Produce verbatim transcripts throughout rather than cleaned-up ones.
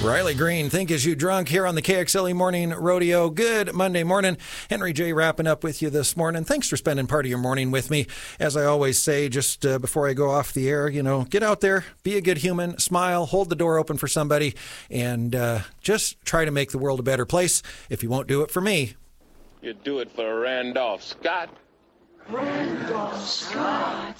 Riley Green, Think As You Drunk, here on the K X L E Morning Rodeo. Good Monday morning. Henry J. wrapping up with you this morning. Thanks for spending part of your morning with me. As I always say, just uh, before I go off the air, you know, get out there, be a good human, smile, hold the door open for somebody, and uh, just try to make the world a better place. If you won't do it for me, you do it for Randolph Scott. Randolph Scott.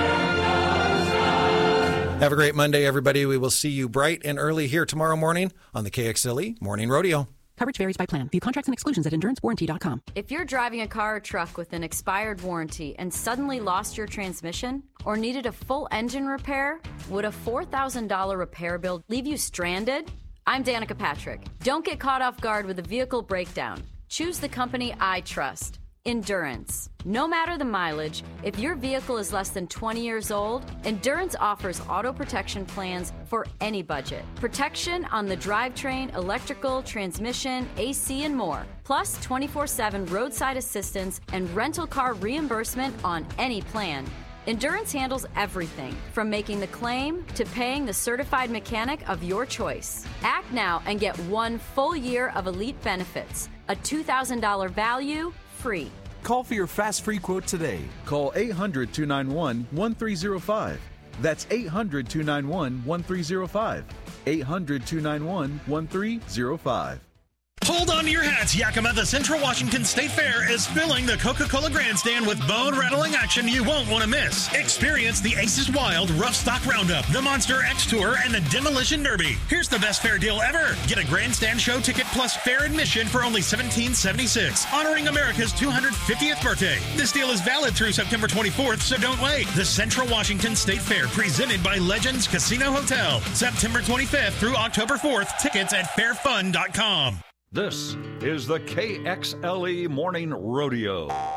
Have a great Monday, everybody. We will see you bright and early here tomorrow morning on the K X L E Morning Rodeo. Coverage varies by plan. View contracts and exclusions at endurance warranty dot com. If you're driving a car or truck with an expired warranty and suddenly lost your transmission or needed a full engine repair, would a four thousand dollars repair bill leave you stranded? I'm Danica Patrick. Don't get caught off guard with a vehicle breakdown. Choose the company I trust. Endurance. No matter the mileage, if your vehicle is less than twenty years old, Endurance offers auto protection plans for any budget. Protection on the drivetrain, electrical, transmission, A C, and more. Plus twenty-four seven roadside assistance and rental car reimbursement on any plan. Endurance handles everything, from making the claim to paying the certified mechanic of your choice. Act now and get one full year of elite benefits. A two thousand dollars value, free. Call for your fast free quote today. Call eight hundred, two nine one, one three zero five. That's eight hundred, two nine one, one three zero five. eight hundred, two nine one, one three zero five. Hold on to your hats. Yakima, the Central Washington State Fair, is filling the Coca-Cola Grandstand with bone-rattling action you won't want to miss. Experience the Aces Wild Rough Stock Roundup, the Monster X Tour, and the Demolition Derby. Here's the best fair deal ever. Get a Grandstand show ticket plus fair admission for only seventeen dollars and seventy-six cents, honoring America's two hundred fiftieth birthday. This deal is valid through September twenty-fourth, so don't wait. The Central Washington State Fair, presented by Legends Casino Hotel. September twenty-fifth through October fourth. Tickets at fair fun dot com. This is the K X L E Morning Rodeo.